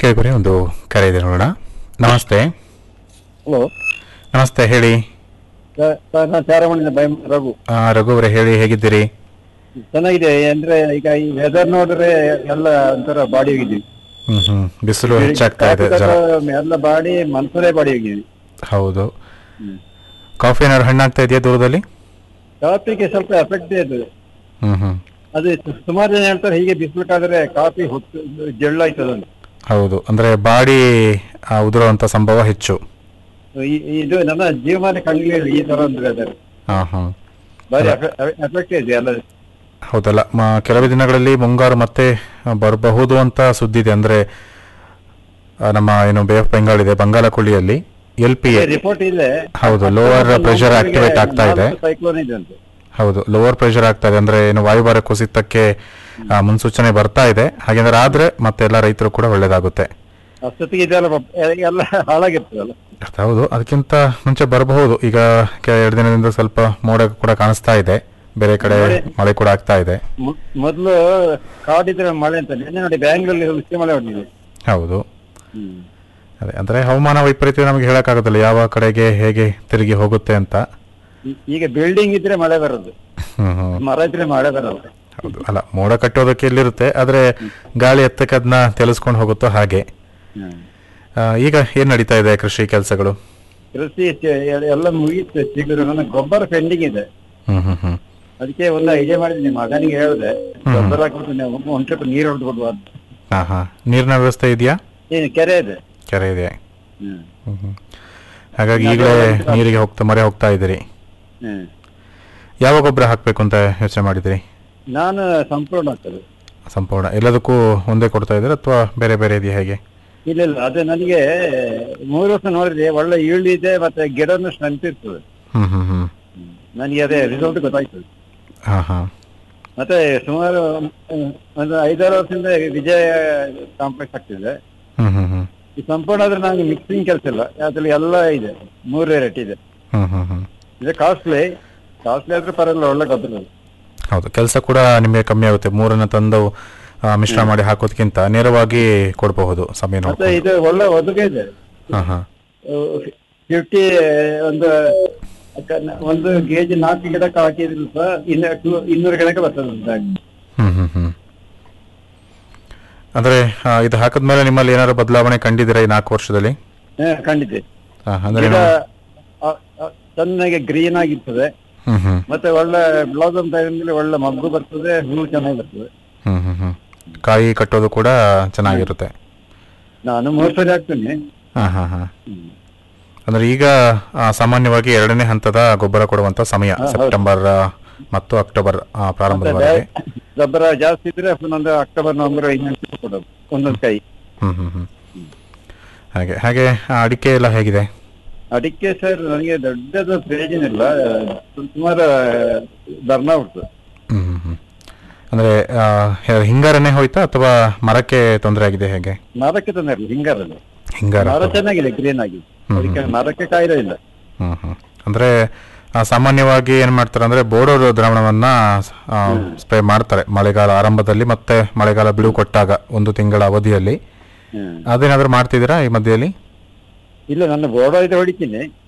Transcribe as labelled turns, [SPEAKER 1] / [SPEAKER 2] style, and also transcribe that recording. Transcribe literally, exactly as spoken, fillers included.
[SPEAKER 1] ಕೇಳಿಬರಿ ಒಂದು ಕರೆ ಇದೆ ನೋಡೋಣ. ನಮಸ್ತೆ.
[SPEAKER 2] ಹಲೋ,
[SPEAKER 1] ನಮಸ್ತೆ, ಹೇಳಿ.
[SPEAKER 2] ಸರ್ ನಾನು ಚಾರಮಣಿಯಿಂದ ಬೈ ರಘು.
[SPEAKER 1] ಆ, ರಘು ಅವರೇ, ಹೇಳಿ, ಹೇಗಿದ್ದೀರಿ?
[SPEAKER 2] ಚೆನ್ನಾಗಿದೆ. ಅಂದ್ರೆ ಈಗ ಈ ವೆದರ್ ನೋಡಿದ್ರೆ ಎಲ್ಲ ಒಂಥರ ಬಾಡಿ ಹೋಗಿದ್ವಿ.
[SPEAKER 1] ಹ್ಮ್ ಹ್ಮ್ ಬಿಸಿಲು ಹೆಚ್ಚಾಗ್ತಾ ಇದೆ, ಜರ.
[SPEAKER 2] ಎಲ್ಲ ಬಾಡಿ ಮನ್ಸರೇ ಬಾಡಿ ಹೋಗಿದ್ವಿ.
[SPEAKER 1] ಹೌದು. ಕಾಫಿ ಏನಾದ್ರು ಹಣ್ಣಾಗ್ತಾ ಇದೆಯಾ ದೂರದಲ್ಲಿ?
[SPEAKER 2] ಕಾಫಿಗೆ ಸ್ವಲ್ಪ ಎಫೆಕ್ಟ್ ಇದೆ.
[SPEAKER 1] ಹ್ಮ್ ಹ್ಮ್
[SPEAKER 2] ಅದು ಸುಮಾರು ಜನ ಹೇಳ್ತಾರೆ ಹೀಗೆ ಬಿಸಿಬಿಟ್ಟಾದ್ರೆ ಕಾಫಿ ಹೊತ್ತು ಜಳ್ಳಾಯ್ತದ ಅಂತ.
[SPEAKER 1] ಹೌದು, ಅಂದ್ರೆ ಬಾಡಿ ಆ, ಉದುರುವಂತ ಸಂಭವ ಹೆಚ್ಚು.
[SPEAKER 2] ಈ- ಇದು ನನ್ನ ಜೀವಮಾನ ಕಣ್ಣಿಗೆ ಈ ತರ ಒಂದು ವೆದರ್
[SPEAKER 1] ಹಾ ಹಾ
[SPEAKER 2] ಬಾರಿ ಎಫೆಕ್ಟ್ ಇದೆ ಎಲ್ಲ.
[SPEAKER 1] ಹೌದಲ್ಲ, ಮ- ಕೆಲವೇ ದಿನಗಳಲ್ಲಿ ಮುಂಗಾರು ಮತ್ತೆ ಬರಬಹುದು ಅಂತ ಸುದ್ದಿ ಇದೆ. ಅಂದ್ರೆ ಆ, ನಮ್ಮ ಏನು ಬೇ ಆಫ್ ಬೆಂಗಾಲ್ ಇದೆ, ಬಂಗಾಳ ಕೊಲ್ಲಿಯಲ್ಲಿ ಎಲ್ ಪಿ ಎ
[SPEAKER 2] ರಿಪೋರ್ಟ್ ಇದೆ.
[SPEAKER 1] ಹೌದು, ಲೋವರ್ ಪ್ರೆಷರ್ ಆಕ್ಟಿವೇಟ್ ಆಗ್ತಾ ಇದೆ.
[SPEAKER 2] ಸೈಕ್ಲೋನ್ ಇದೆ ಅಂತ.
[SPEAKER 1] ಹೌದು, ಲೋವರ್ ಪ್ರೆಷರ್ ಆಗ್ತಾ ಇದೆ. ಅಂದ್ರೆ ಏನು ವಾಯುಭಾರ ಕುಸಿತಕ್ಕೆ ಆ, ಮುನ್ಸೂಚನೆ ಬರ್ತಾ ಇದೆ. ಹಾಗೇನಾದ್ರೆ ಆದ್ರೆ ಮತ್ತೆ ಎಲ್ಲ ರೈತರು ಕೂಡ ಒಳ್ಳೇದಾಗುತ್ತೆ.
[SPEAKER 2] ಅಷ್ಟೊತ್ತಿಗೆ ಇದೆಲ್ಲ ಪಾಪ ಎಲ್ಲ ಹಾಳಾಗಿರ್ತದಲ್ಲ.
[SPEAKER 1] ಹೌದು, ಅದಕ್ಕಿಂತ ಮುಂಚೆ ಬರಬಹುದು. ಈಗ ಕೆ- ಎರಡು ದಿನದಿಂದ ಸ್ವಲ್ಪ ಮೋಡ ಕೂಡ ಕಾಣಿಸ್ತಾ ಇದೆ, ಬೇರೆ ಕಡೆ ಮಳೆ ಕೂಡ ಆಗ್ತಾ ಇದೆ.
[SPEAKER 2] ಮೊ- ಮೊದ್ಲು ಕಾಡಿದ್ರೆ ಮಳೆ ಅಂತ, ನಿನ್ನೆ ನೋಡಿ ಬ್ಯಾಂಗ್ಳೂರಲ್ಲಿ ಉಚ್ಚಿ ಮಳೆ ಹೊಡೆದಿದೆ.
[SPEAKER 1] ಹೌದು, ಅದೇ ಅಂದ್ರೆ ಹವಾಮಾನ ವೈಪರೀತ್ಯ ನಮಗೆ ಹೇಳಕ್ಕಾಗೋದಿಲ್ಲ ಯಾವ ಕಡೆಗೆ ಹೇಗೆ ತಿರುಗಿ ಹೋಗುತ್ತೆ ಅಂತ.
[SPEAKER 2] ಈ- ಈಗ ಬಿಲ್ಡಿಂಗ್ ಇದ್ರೆ ಮಳೆ ಬರೋದು,
[SPEAKER 1] ಹ್ಮ್ ಹ್ಮ್
[SPEAKER 2] ಮರ ಇದ್ರೆ ಮಳೆ ಬರೋದು.
[SPEAKER 1] ಹೌದು, ಅಲ್ಲ, ಮೋಡ ಕಟ್ಟೋದಕ್ಕೆ ಎಲ್ಲಿರುತ್ತೆ, ಆದ್ರೆ ಗಾಳಿ ಎತ್ತಕ್ಕೆ ಅದನ್ನ ತೆಲೆಸ್ಕೊಂಡು ಹೋಗುತ್ತೋ ಹಾಗೆ. ಆ, ಈಗ ಏನ್ ನಡೀತಾ ಇದೆ ಕೃಷಿ ಕೆಲಸಗಳು?
[SPEAKER 2] ಕೃಷಿ ಚೆ- ಎ- ಎಲ್ಲ ಮುಗೀತು. ಸಿಗರು ನನ್ನ ಗೊಬ್ಬರ ಪೆಂಡಿಂಗ್ ಇದೆ.
[SPEAKER 1] ಹ್ಮ್ ಹ್ಮ್ ಹ್ಮ್
[SPEAKER 2] ಅದಕ್ಕೆ ಒಂದು ಐಡಿಯಾ ಮಾಡಿದ್ದೀನಿ, ಮಗನಿಗೆ ಹೇಳಿದೆ ಗೊಬ್ಬರ ಹಾಕ್ಬಿಟ್ಟು ಒಂದ್ ಸ್ವಲ್ಪ ನೀರು ಹೊಡೆದ್ಬಿಡುವ ಅಂತ.
[SPEAKER 1] ಹಾ ಹಾ ನೀರಿನ ವ್ಯವಸ್ಥೆ ಇದೆಯಾ?
[SPEAKER 2] ಏನು ಕೆರೆ ಇದೆ.
[SPEAKER 1] ಕೆರೆ ಇದೆ.
[SPEAKER 2] ಹ್ಮ್
[SPEAKER 1] ಹ್ಮ್ ಹ್ಮ್ ಹಾಗಾಗಿ ಈಗಲೇ ನೀರಿಗೆ ಹೋಗ್ತಾ ಮರೆ ಹೋಗ್ತಾ ಇದ್ದೀರಿ.
[SPEAKER 2] ಹ್ಮ್
[SPEAKER 1] ಯಾವ ಗೊಬ್ಬರ ಹಾಕ್ಬೇಕು ಅಂತ ಯೋಚನೆ ಮಾಡಿದ್ರಿ?
[SPEAKER 2] ನಾನು ಸಂಪೂರ್ಣ ಆಗ್ತದೆ.
[SPEAKER 1] ಸಂಪೂರ್ಣ ಎಲ್ಲದಕ್ಕೂ ಒಂದೇ ಕೊಡ್ತಾ ಇದ್ದೀರಾ ಅಥವಾ ಬೇರೆ ಬೇರೆ ಇದೆಯಾ ಹೇಗೆ?
[SPEAKER 2] ಇಲ್ಲ ಇಲ್ಲ, ಅದು ನನಗೆ ಮೂರು ವರ್ಷ ನೋಡಿದ್ರೆ ಒಳ್ಳೆ ಈಲ್ಡ್ ಇದೆ, ಮತ್ತೆ ಗಿಡನು ಸ್ಟ್ರೆಂತ್ ಇರ್ತದೆ.
[SPEAKER 1] ಹ್ಮ್ ಹ್ಮ್ ಹ್ಮ್
[SPEAKER 2] ನನಗೆ ಅದೇ ರಿಸಲ್ಟ್ ಗೊತ್ತಾಯ್ತದೆ.
[SPEAKER 1] ಹಾ ಹಾ
[SPEAKER 2] ಮತ್ತೆ ಸುಮಾರು ಅಹ್, ಒಂದು ಐದಾರು ವರ್ಷದಿಂದ ವಿಜಯ ಕಾಂಪ್ಲೆಕ್ಸ್ ಆಗ್ತಿದೆ.
[SPEAKER 1] ಹ್ಮ್ ಹ್ಮ್ ಹ್ಮ್
[SPEAKER 2] ಈ ಸಂಪೂರ್ಣ ಆದ್ರೆ ನನಗೆ ಮಿಕ್ಸಿಂಗ್ ಕೆಲಸ ಇಲ್ಲ, ಅದ್ರಲ್ಲಿ ಎಲ್ಲ ಇದೆ, ಮೂರು ವೆರೈಟಿ ಇದೆ.
[SPEAKER 1] ಹ್ಮ್ ಹ್ಮ್ ಹ್ಮ್
[SPEAKER 2] ಇದು ಕಾಸ್ಟ್ಲಿ ಕಾಸ್ಟ್ಲಿ ಆದ್ರೆ ಪರವಾಗಿಲ್ಲ, ಒಳ್ಳೆ ಗೊಬ್ಬರ.
[SPEAKER 1] ಹೌದು, ಕೆಲಸ ಕೂಡ ನಿಮಗೆ ಕಮ್ಮಿ ಆಗುತ್ತೆ. ಮೂರನ್ನ ತಂದು ಆ, ಮಿಶ್ರ ಮಾಡಿ ಹಾಕೋದಕ್ಕಿಂತ ನೇರವಾಗಿ ಕೊಡಬಹುದು ಸಮಯ
[SPEAKER 2] ಮತ್ತೆ
[SPEAKER 1] ನೋಡ್ಕೊಂಡು.
[SPEAKER 2] ಇದು ಒಳ್ಳೆ ಒದಗೆ ಇದೆ.
[SPEAKER 1] ಹಾ ಹಾ
[SPEAKER 2] ಫಿಫ್ಟಿ ಒಂದು ಒಂದು ಕೆಜಿ ನಾಲ್ಕು ಗಿಡಕ್ಕೆ ಹಾಕಿದ್ರು ಸಹ ಇನ್ನ ಟೂ- ಇನ್ನೂರು ಗಿಡಕ್ಕೆ ಬರ್ತದೆ ಬ್ಯಾಗ್.
[SPEAKER 1] ಹ್ಮ್ ಹ್ಮ್ ಹ್ಮ್ ಅಂದ್ರೆ ಆ, ಇದು ಹಾಕಿದ್ಮೇಲೆ ನಿಮ್ಮಲ್ಲಿ ಏನಾದ್ರು ಬದಲಾವಣೆ ಕಂಡಿದ್ದೀರಾ ಈ ನಾಲ್ಕು ವರ್ಷದಲ್ಲಿ?
[SPEAKER 2] ಹಾ, ಖಂಡಿತ.
[SPEAKER 1] ಆ, ಅಂದ್ರೆ
[SPEAKER 2] ಗಿಡ
[SPEAKER 1] ಏನು-
[SPEAKER 2] ಅ- ಅ- ಚೆನ್ನಾಗಿ ಗ್ರೀನ್ ಆಗಿರ್ತದೆ.
[SPEAKER 1] ಹ್ಮ್ ಹ್ಮ್
[SPEAKER 2] ಮತ್ತೆ ಒಳ್ಳೆ ಬ್ಲೌಸಮ್ ಟೈಮಲ್ಲಿ ಒಳ್ಳೆ ಮಗ್ಗು ಬರ್ತದೆ, ಹೂ ಚೆನ್ನಾಗಿ ಬರ್ತದೆ.
[SPEAKER 1] ಹ್ಮ್ ಹ್ಮ್ ಹ್ಮ್ ಕಾಯಿ ಕಟ್ಟೋದು ಕೂಡ ಚೆನ್ನಾಗಿರುತ್ತೆ.
[SPEAKER 2] ನಾನು ಮೂರು ಸರಿ ಹಾಕ್ತೇನೆ.
[SPEAKER 1] ಹಾ ಹಾ ಹಾ ಅಂದ್ರೆ ಈಗ ಆ, ಸಾಮಾನ್ಯವಾಗಿ ಎರಡನೇ ಹಂತದ ಗೊಬ್ಬರ ಕೊಡುವಂತ ಸಮಯ
[SPEAKER 2] ಹಾ, ಹೌದು.
[SPEAKER 1] ಸೆಪ್ಟೆಂಬರ್ ಆ, ಮತ್ತು ಅಕ್ಟೋಬರ್ ಆ,
[SPEAKER 2] ಮತ್ತೆ
[SPEAKER 1] ಪ್ರಾರಂಭದವರೆಗೆ.
[SPEAKER 2] ಗೊಬ್ಬರ ಜಾಸ್ತಿ ಇದ್ರೆ ಒಂದು ಅಕ್ಟೋಬರ್ ನವೆಂಬರ್ ಐದು ಕೊಡೋದು ಒಂದೊಂದು ಕೈ.
[SPEAKER 1] ಹ್ಮ್ ಹ್ಮ್ ಹ್ಮ್ ಹಾಗೆ ಹಾಗೆ ಆ, ಅಡಿಕೆ ಎಲ್ಲ ಹೇಗಿದೆ?
[SPEAKER 2] ಅಡಿಕೆ ಸರ್ ನನಗೆ ದೊಡ್ಡದು ಪ್ರಯೋಜನ ಇಲ್ಲ, ಸುಮಾರು ಬರ್ನ ಉಂಟು.
[SPEAKER 1] ಹ್ಮ್ ಹ್ಮ್ ಹ್ಮ್ ಅಂದ್ರೆ ಆ, ಹೆ- ಹಿಂಗಾರನೇ ಹೋಯ್ತಾ ಅಥವಾ ಮರಕ್ಕೆ ತೊಂದರೆ ಆಗಿದೆ ಹೇಗೆ?
[SPEAKER 2] ಮರಕ್ಕೆ ತೊಂದರೆ ಇಲ್ಲ, ಹಿಂಗಾರಲ್ಲಿ
[SPEAKER 1] ಹಿಂಗಾರ.
[SPEAKER 2] ಮರ ಚೆನ್ನಾಗಿದೆ, ಗ್ರೀನ್ ಆಗಿ.
[SPEAKER 1] ಹ್ಮ್,
[SPEAKER 2] ಅದಕ್ಕೆ ಮರಕ್ಕೆ ಕಾಯಿಲೆ ಇಲ್ಲ.
[SPEAKER 1] ಹ್ಮ್ ಹ್ಮ್ ಅಂದ್ರೆ ಆ, ಸಾಮಾನ್ಯವಾಗಿ ಏನ್ ಮಾಡ್ತಾರೆ ಅಂದ್ರೆ ಬೋಡೋ ದ್ರಾವಣವನ್ನ ಸ್ಪ್ರೇ ಮಾಡ್ತಾರೆ ಮಳೆಗಾಲ ಆರಂಭದಲ್ಲಿ ಮತ್ತೆ ಮಳೆಗಾಲ ಬಿಡುವು ಕೊಟ್ಟಾಗ ಒಂದು ತಿಂಗಳ ಅವಧಿಯಲ್ಲಿ.
[SPEAKER 2] ಹ್ಮ್.
[SPEAKER 1] ಅದೇನಾದ್ರೂ ಮಾಡ್ತಿದ್ದೀರಾ ಈ ಮಧ್ಯದಲ್ಲಿ?
[SPEAKER 2] ಇಲ್ಲ, ನನ್ನ ಬೋರ್ಡ ಇದು ಹೊಡಿತೀನಿ.